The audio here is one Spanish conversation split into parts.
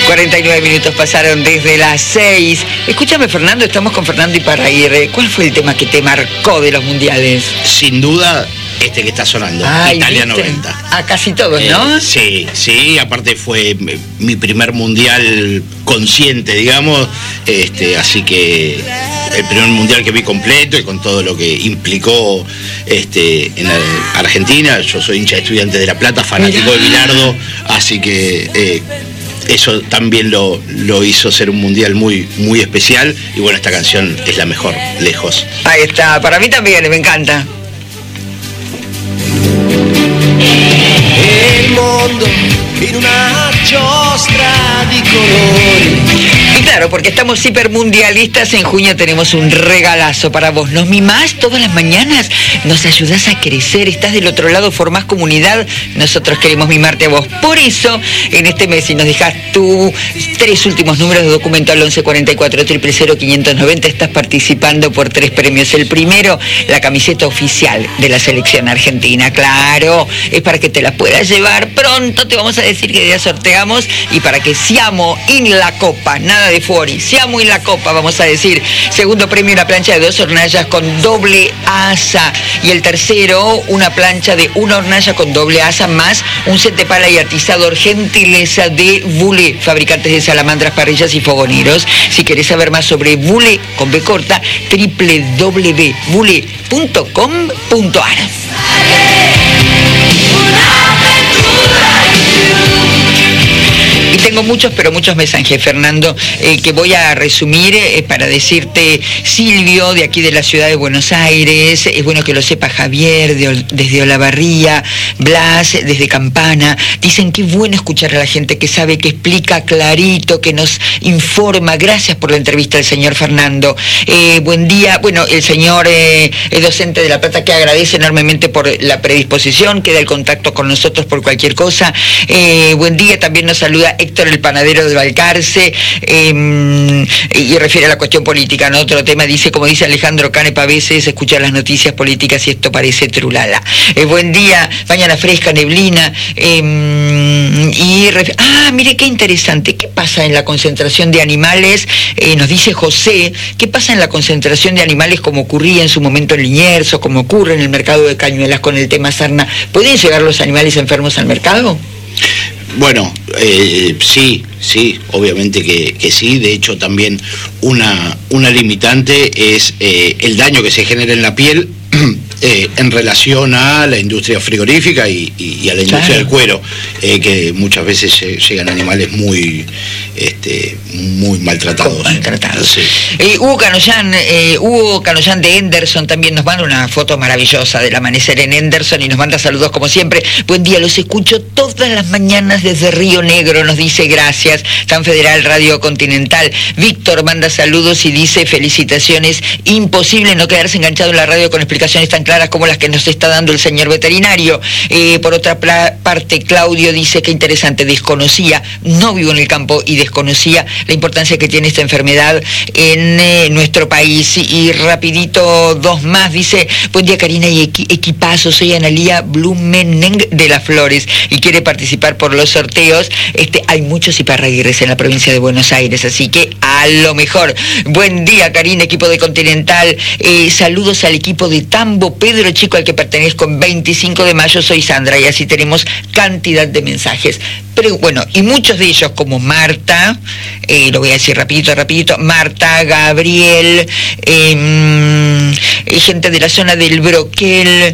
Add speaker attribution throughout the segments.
Speaker 1: 49 minutos pasaron desde las 6. Escúchame, Fernando, estamos con Fernando Iparraguirre. ¿Cuál fue el tema que te marcó de los mundiales?
Speaker 2: Sin duda, este que está sonando, Italia 90.
Speaker 1: A casi todos, ¿no?
Speaker 2: Sí, aparte fue mi primer mundial consciente, digamos, así que el primer mundial que vi completo y con todo lo que implicó en Argentina. Yo soy hincha de Estudiantes de La Plata, fanático de Bilardo, así que eso también lo hizo ser un mundial muy, muy especial. Y bueno, esta canción es la mejor, lejos.
Speaker 1: Ahí está, para mí también, me encanta.
Speaker 3: Il mondo in una giostra di colori.
Speaker 1: Y claro, porque estamos hipermundialistas, en junio tenemos un regalazo para vos. Nos mimás todas las mañanas, nos ayudás a crecer, estás del otro lado, formás comunidad, nosotros queremos mimarte a vos. Por eso, en este mes, si nos dejás tus 3 últimos números de documento al 1144 000 590, estás participando por 3 premios. El primero, la camiseta oficial de la selección argentina. Claro, es para que te la puedas llevar. Pronto te vamos a decir que ya sorteamos, y para que Siamo en la copa, nada de Fuori, Siamo en la copa, vamos a decir. Segundo premio, una plancha de 2 hornallas con doble asa. Y el tercero, una plancha de 1 hornalla con doble asa, más un set de pala y atizador, gentileza de Bule, fabricantes de salamandras, parrillas y fogoneros. Si querés saber más sobre Bule, con B corta, www.bule.com.ar. Y tengo muchos, pero muchos mensajes, Fernando, que voy a resumir para decirte. Silvio, de aquí de la ciudad de Buenos Aires, es bueno que lo sepa Javier, desde Olavarría, Blas, desde Campana. Dicen que es bueno escuchar a la gente que sabe, que explica clarito, que nos informa. Gracias por la entrevista al señor Fernando. Buen día. Bueno, el señor es docente de La Plata, que agradece enormemente por la predisposición, queda el contacto con nosotros por cualquier cosa. Buen día, también nos saluda Héctor, el panadero de Balcarce, y refiere a la cuestión política, ¿no? Otro tema, dice, como dice Alejandro Canepa, a veces escuchar las noticias políticas y esto parece trulala. Buen día, mañana fresca, neblina, mire qué interesante, ¿qué pasa en la concentración de animales? Nos dice José, ¿qué pasa en la concentración de animales como ocurría en su momento en Liniers o como ocurre en el mercado de Cañuelas con el tema sarna? ¿Pueden llegar los animales enfermos al mercado?
Speaker 2: Bueno, sí, obviamente que sí. De hecho, también una limitante es el daño que se genera en la piel en relación a la industria frigorífica y a la industria del cuero, que muchas veces llegan animales muy maltratados. Sí.
Speaker 1: Hugo Canollán de Henderson también nos manda una foto maravillosa del amanecer en Henderson y nos manda saludos como siempre. Buen día, los escucho todas las mañanas desde Río Negro, nos dice gracias. Tan Federal Radio Continental. Víctor manda saludos y dice felicitaciones. Imposible no quedarse enganchado en la radio con explicaciones tan claras como las que nos está dando el señor veterinario. Por otra parte, Claudio dice que interesante, desconocía, no vivo en el campo y desconocía la importancia que tiene esta enfermedad en nuestro país. Y rapidito, 2 más, dice, buen día Karina y equipazo, soy Analía Blumeneng de Las Flores y quiere participar por los sorteos. Hay muchos Iparraguirres en la provincia de Buenos Aires, así que a lo mejor. Buen día Karina, equipo de Continental, saludos al equipo de Tambo, Pedro Chico, al que pertenezco, en 25 de mayo, soy Sandra, y así tenemos cantidad de mensajes. Pero bueno, y muchos de ellos, como Marta, lo voy a decir rapidito, Marta, Gabriel, gente de la zona del Broquel,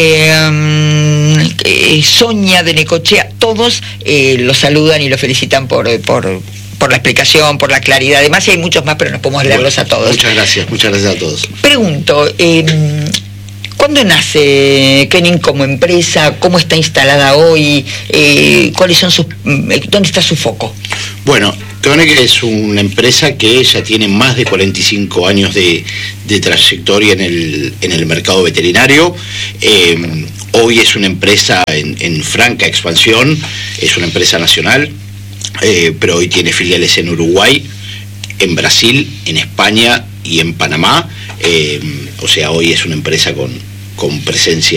Speaker 1: Sonia de Necochea, todos los saludan y los felicitan por la explicación, por la claridad. Además, hay muchos más, pero no podemos leerlos a todos.
Speaker 2: Muchas gracias a todos.
Speaker 1: Pregunto, ¿cuándo nace Kenin como empresa? ¿Cómo está instalada hoy? ¿Cuáles son dónde está su foco?
Speaker 2: Bueno, Kenin es una empresa que ya tiene más de 45 años de trayectoria en el mercado veterinario. Hoy es una empresa en franca expansión, es una empresa nacional, pero hoy tiene filiales en Uruguay, en Brasil, en España y en Panamá. O sea, hoy es una empresa con presencia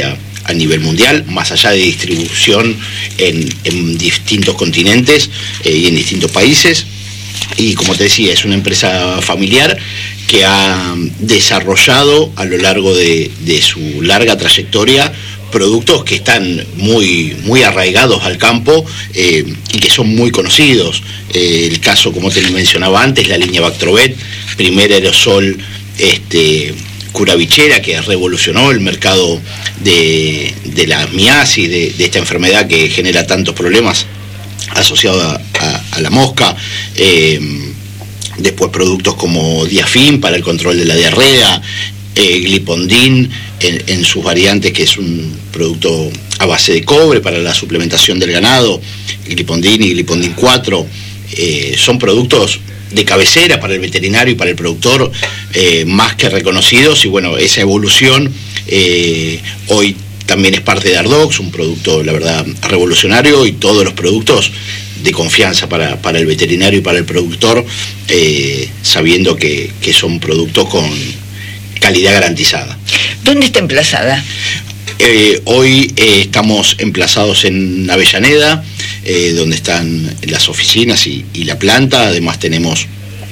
Speaker 2: a nivel mundial, más allá de distribución en distintos continentes y en distintos países. Y como te decía, es una empresa familiar que ha desarrollado a lo largo de su larga trayectoria productos que están muy, muy arraigados al campo y que son muy conocidos. El caso, como te mencionaba antes, la línea Bactrovet, primer aerosol curavichera que revolucionó el mercado de la miasis, de esta enfermedad que genera tantos problemas asociados a la mosca. Después productos como Diafin para el control de la diarrea, Glipondin en sus variantes, que es un producto a base de cobre para la suplementación del ganado, Glipondin y Glipondin 4, son productos de cabecera para el veterinario y para el productor, más que reconocidos. Y bueno, esa evolución hoy también es parte de Ardox, un producto, la verdad, revolucionario, y todos los productos de confianza para el veterinario y para el productor, sabiendo que son productos con calidad garantizada.
Speaker 1: ¿Dónde está emplazada?
Speaker 2: Hoy estamos emplazados en Avellaneda, donde están las oficinas y la planta. Además tenemos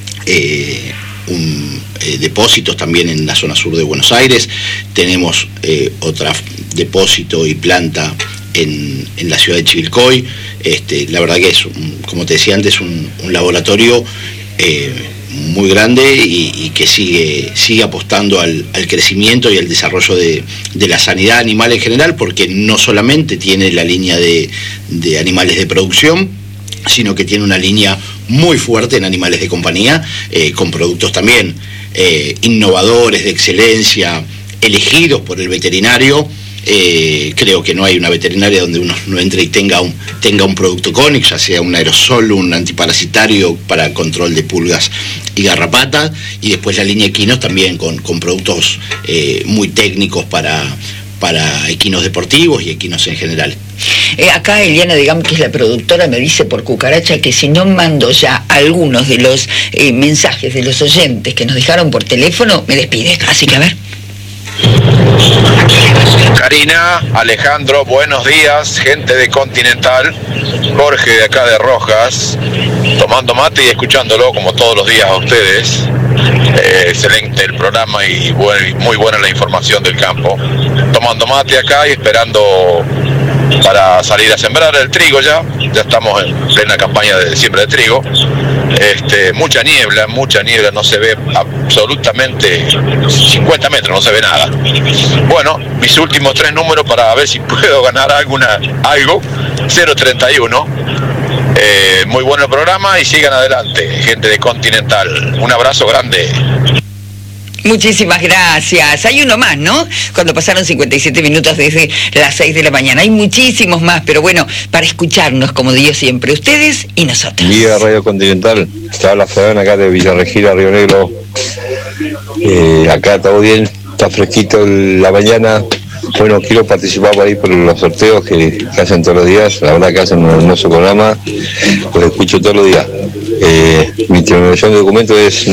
Speaker 2: depósitos también en la zona sur de Buenos Aires. Tenemos otra depósito y planta en la ciudad de Chivilcoy. La verdad que es, como te decía antes, un laboratorio muy grande y que sigue apostando al crecimiento y al desarrollo de la sanidad animal en general, porque no solamente tiene la línea de animales de producción, sino que tiene una línea muy fuerte en animales de compañía, con productos también innovadores, de excelencia, elegidos por el veterinario. Creo que no hay una veterinaria donde uno no entre y tenga un producto Conix, ya sea un aerosol, un antiparasitario para control de pulgas y garrapatas, y después la línea equinos también con productos muy técnicos para equinos deportivos y equinos en general.
Speaker 1: Acá Eliana, digamos que es la productora, me dice por cucaracha que si no mando ya algunos de los mensajes de los oyentes que nos dejaron por teléfono, me despide. Así que a ver.
Speaker 4: Karina, Alejandro, buenos días, gente de Continental, Jorge de acá de Rojas, tomando mate y escuchándolo como todos los días a ustedes. Excelente el programa y muy buena la información del campo. Tomando mate acá y esperando para salir a sembrar el trigo ya estamos en plena campaña de siembra de trigo. Mucha niebla, no se ve absolutamente 50 metros, no se ve nada. Bueno, mis últimos 3 números para ver si puedo ganar algo, 031. Muy bueno el programa y sigan adelante, gente de Continental. Un abrazo grande.
Speaker 1: Muchísimas gracias. Hay uno más, ¿no? Cuando pasaron 57 minutos desde las 6 de la mañana. Hay muchísimos más, pero bueno, para escucharnos, como digo siempre, ustedes y nosotros.
Speaker 5: Viva Radio Continental. Te habla Fabián acá de Villarregira, Río Negro. Acá todo bien, está fresquito la mañana. Bueno, quiero participar por ahí por los sorteos que hacen todos los días. La verdad que hacen un hermoso programa. Los escucho todos los días. Mi terminación de documento es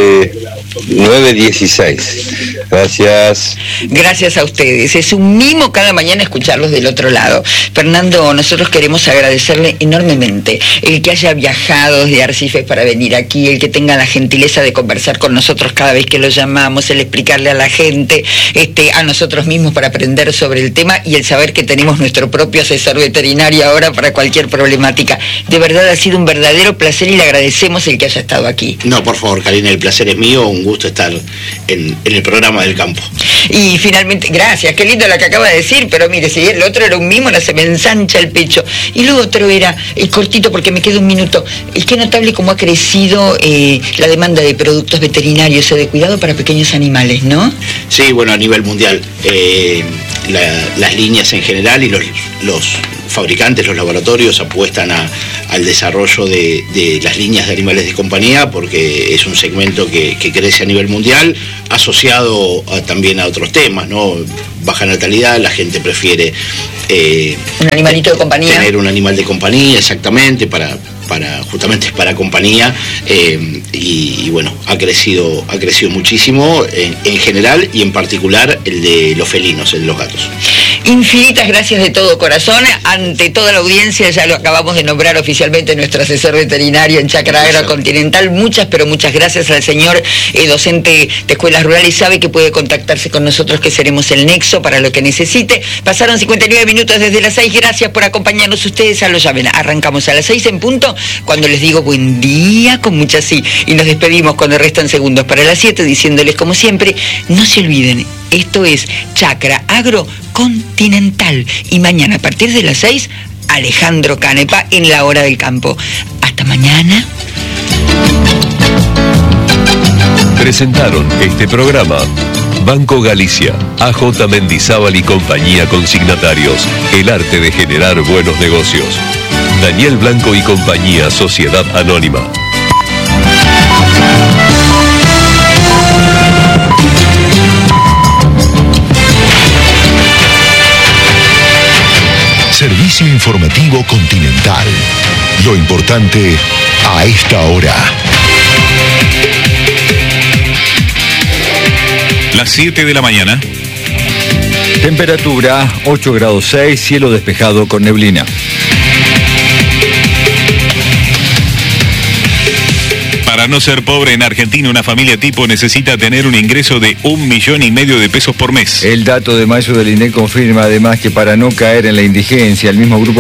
Speaker 5: 916. Gracias.
Speaker 1: Gracias a ustedes. Es un mimo cada mañana escucharlos del otro lado. Fernando, nosotros queremos agradecerle enormemente el que haya viajado desde Arrecifes para venir aquí, el que tenga la gentileza de conversar con nosotros cada vez que lo llamamos, el explicarle a la gente, a nosotros mismos para aprender sobre el tema, y el saber que tenemos nuestro propio asesor veterinario ahora para cualquier problemática. De verdad ha sido un verdadero placer y le agradecemos el que haya estado aquí.
Speaker 2: No, por favor, Karina, el placer es mío, un gusto estar en el programa del campo.
Speaker 1: Y finalmente, gracias, qué lindo lo que acaba de decir, pero mire, si el otro era un mimo, no se me ensancha el pecho. Y lo otro era, cortito porque me queda un minuto, qué notable cómo ha crecido la demanda de productos veterinarios o de cuidado para pequeños animales, ¿no?
Speaker 2: Sí, bueno, a nivel mundial, las líneas en general y los fabricantes, los laboratorios apuestan al desarrollo de las líneas de animales de compañía, porque es un segmento que crece a nivel mundial, asociado también a otros temas, ¿no? Baja natalidad, la gente prefiere
Speaker 1: un animalito de compañía.
Speaker 2: Tener un animal de compañía, exactamente, justamente para compañía, y bueno, ha crecido muchísimo en general, y en particular el de los felinos, el de los gatos.
Speaker 1: Infinitas gracias de todo corazón. Ante toda la audiencia, ya lo acabamos de nombrar oficialmente nuestro asesor veterinario en Chacra Agrocontinental. Muchas, pero muchas gracias al señor docente de Escuelas Rurales. Sabe que puede contactarse con nosotros, que seremos el nexo para lo que necesite. Pasaron 59 minutos desde las 6. Gracias por acompañarnos. Ustedes ya lo saben. Arrancamos a las 6 en punto, cuando les digo buen día con mucha sí. Y nos despedimos cuando restan segundos para las 7, diciéndoles como siempre, no se olviden, esto es Chacra Agrocontinental. Y mañana a partir de las 6, Alejandro Canepa en La Hora del Campo. Hasta mañana.
Speaker 6: Presentaron este programa Banco Galicia, AJ Mendizábal y compañía consignatarios, el arte de generar buenos negocios. Daniel Blanco y compañía, Sociedad Anónima.
Speaker 7: Servicio informativo Continental. Lo importante a esta hora.
Speaker 8: Las 7 de la mañana.
Speaker 9: Temperatura 8 grados 6, cielo despejado con neblina.
Speaker 8: Para no ser pobre en Argentina, una familia tipo necesita tener un ingreso de 1,5 millones de pesos por mes.
Speaker 9: El dato de mayo del INEC confirma además que para no caer en la indigencia, el mismo grupo